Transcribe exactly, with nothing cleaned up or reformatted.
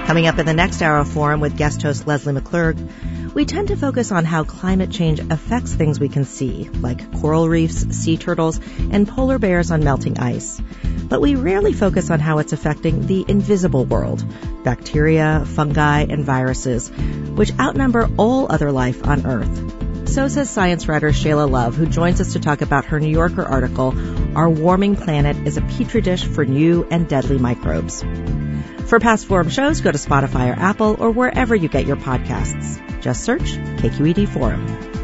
Coming up in the next hour of Forum with guest host Leslie McClurg, we tend to focus on how climate change affects things we can see, like coral reefs, sea turtles, and polar bears on melting ice. But we rarely focus on how it's affecting the invisible world, bacteria, fungi, and viruses, which outnumber all other life on Earth. So says science writer Shayla Love, who joins us to talk about her New Yorker article, Our Warming Planet is a Petri Dish for New and Deadly Microbes. For past Forum shows, go to Spotify or Apple or wherever you get your podcasts. Just search K Q E D Forum.